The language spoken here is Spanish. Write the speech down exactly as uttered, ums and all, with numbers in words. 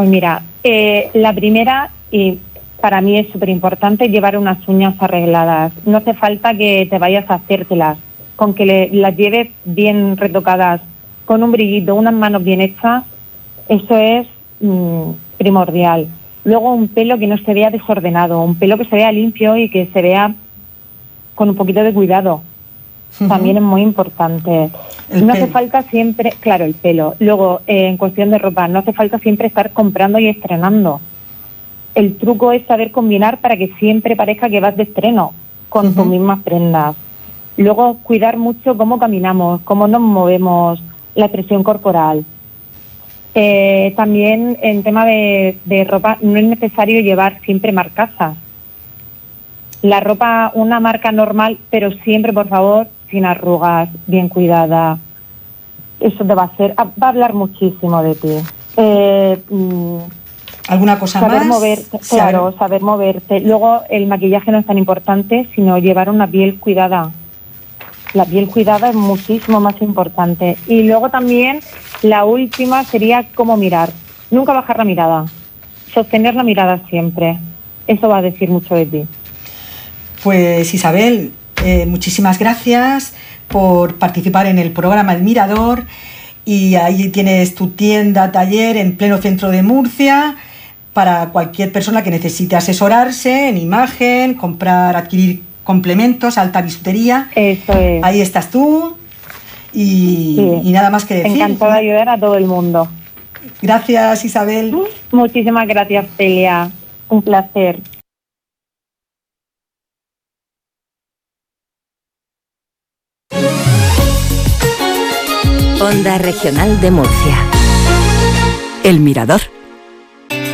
Pues mira, eh, la primera, y para mí es súper importante, llevar unas uñas arregladas. No hace falta que te vayas a hacértelas. Con que le, las lleves bien retocadas, con un brillito, unas manos bien hechas, eso es mmm, primordial. Luego un pelo que no se vea desordenado, un pelo que se vea limpio y que se vea con un poquito de cuidado. Uh-huh. También es muy importante. El no pelo. Hace falta siempre, claro, el pelo. Luego, eh, en cuestión de ropa, no hace falta siempre estar comprando y estrenando. El truco es saber combinar para que siempre parezca que vas de estreno con uh-huh. tus mismas prendas. Luego, cuidar mucho cómo caminamos, cómo nos movemos, la expresión corporal. Eh, también en tema de, de ropa, no es necesario llevar siempre marcasas. La ropa, una marca normal, pero siempre, por favor, sin arrugas, bien cuidada. Eso te va a hacer, va a hablar muchísimo de ti. Eh, ¿Alguna cosa saber más? Moverte, claro, saber moverte. Luego, el maquillaje no es tan importante, sino llevar una piel cuidada. La piel cuidada es muchísimo más importante. Y luego también, la última sería cómo mirar. Nunca bajar la mirada. Sostener la mirada siempre. Eso va a decir mucho de ti. Pues Isabel, eh, muchísimas gracias por participar en el programa El Mirador. Y ahí tienes tu tienda, taller en pleno centro de Murcia, para cualquier persona que necesite asesorarse en imagen, comprar, adquirir complementos, alta bisutería. Eso es. Ahí estás tú y, sí. y nada más que decir. Encantada de ayudar a todo el mundo. Gracias, Isabel. Muchísimas gracias, Celia. Un placer. Onda Regional de Murcia. El Mirador.